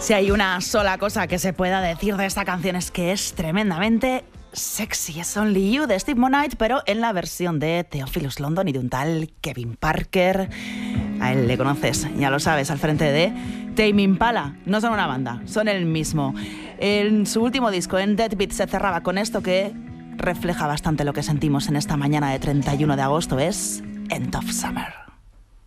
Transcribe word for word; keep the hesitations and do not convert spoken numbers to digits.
Si hay una sola cosa que se pueda decir de esta canción es que es tremendamente sexy. Es Only You de Steve Monite, pero en la versión de Theophilus London y de un tal Kevin Parker. A él le conoces, ya lo sabes, al frente de Tame Impala. No son una banda, son el mismo. En su último disco, en Deadbeat, se cerraba con esto que refleja bastante lo que sentimos en esta mañana de treinta y uno de agosto. Es End of Summer.